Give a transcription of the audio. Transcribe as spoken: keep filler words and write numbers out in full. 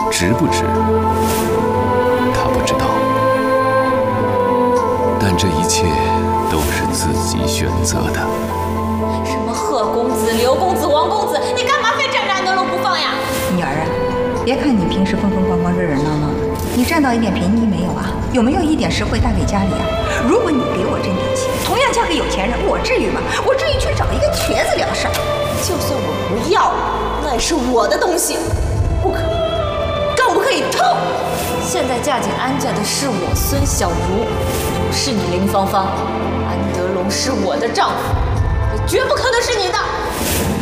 值不值，他不知道。但这一切都是自己选择的。 什么贺公子、刘公子、王公子，你干嘛非站着抡搂不放呀？ 女儿啊，别看你平时风风光光、热热闹闹的，你占到一点便宜没有啊？有没有一点实惠带给家里啊？如果你给我挣点钱，同样嫁给有钱人，我至于吗？我至于去找一个瘸子了事儿？ 就算我不要，那也是我的东西，不可以，更不可以偷。现在嫁进安家的是我孙小茹，不是你林芳芳。安德龙是我的丈夫，也绝不可能是你的。